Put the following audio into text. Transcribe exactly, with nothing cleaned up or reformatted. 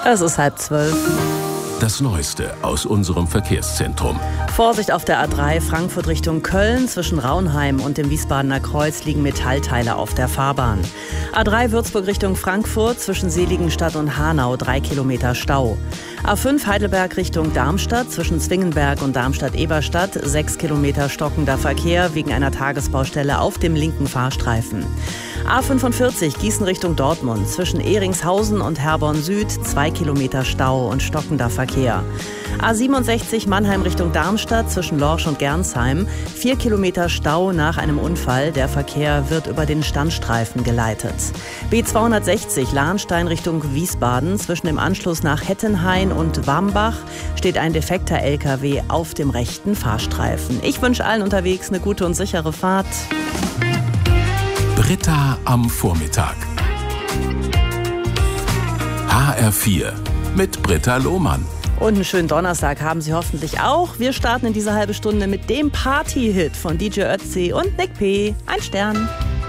Es ist halb zwölf. Das Neueste aus unserem Verkehrszentrum. Vorsicht auf der A drei Frankfurt Richtung Köln. Zwischen Raunheim und dem Wiesbadener Kreuz liegen Metallteile auf der Fahrbahn. A drei Würzburg Richtung Frankfurt. Zwischen Seligenstadt und Hanau drei Kilometer Stau. A fünf Heidelberg Richtung Darmstadt. Zwischen Zwingenberg und Darmstadt-Eberstadt sechs Kilometer stockender Verkehr wegen einer Tagesbaustelle auf dem linken Fahrstreifen. A fünfundvierzig Gießen Richtung Dortmund. Zwischen Ehringshausen und Herborn Süd zwei Kilometer Stau und stockender Verkehr. A siebenundsechzig Mannheim Richtung Darmstadt zwischen Lorsch und Gernsheim. Vier Kilometer Stau nach einem Unfall. Der Verkehr wird über den Standstreifen geleitet. B zweihundertsechzig Lahnstein Richtung Wiesbaden. Zwischen dem Anschluss nach Hettenhain und Wambach steht ein defekter L K W auf dem rechten Fahrstreifen. Ich wünsche allen unterwegs eine gute und sichere Fahrt. Britta am Vormittag. H R vier mit Britta Lohmann. Und einen schönen Donnerstag haben Sie hoffentlich auch. Wir starten in diese halbe Stunde mit dem Party-Hit von D J Ötzi und Nick P. Ein Stern.